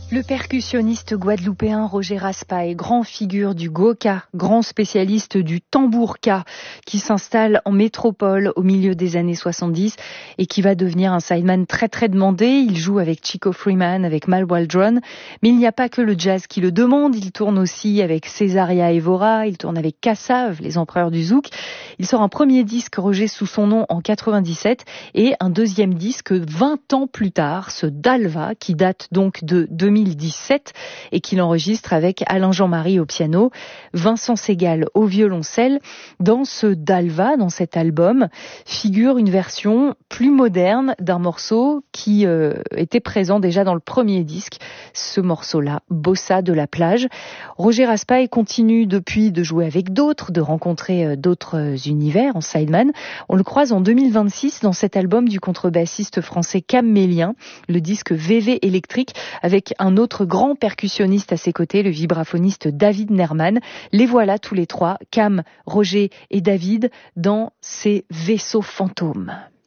Le percussionniste guadeloupéen Roger Raspail, grand figure du goka, grand spécialiste du tambourka, qui s'installe en métropole au milieu des années 70 et qui va devenir un sideman très très demandé. Il joue avec Chico Freeman, avec Mal Waldron, mais il n'y a pas que le jazz qui le demande. Il tourne aussi avec Cesaria Evora, il tourne avec Kassav, les empereurs du zouk. Il sort un premier disque, Roger, sous son nom en 97 et un deuxième disque 20 ans plus tard, ce Dalva, qui date donc de 2017 et qu'il enregistre avec Alain Jean-Marie au piano, Vincent Segal au violoncelle. Dans ce Dalva, dans cet album, figure une version plus moderne d'un morceau qui était présent déjà dans le premier disque, ce morceau-là, Bossa de la plage. Roger Raspail continue depuis de jouer avec d'autres, de rencontrer d'autres univers en sideman. On le croise en 2026 dans cet album du contrebassiste français Cam Mélien, le disque VV électrique, avec un autre grand percussionniste à ses côtés, le vibraphoniste David Nerman. Les voilà tous les trois, Cam, Roger et David, dans ces vaisseaux fantômes.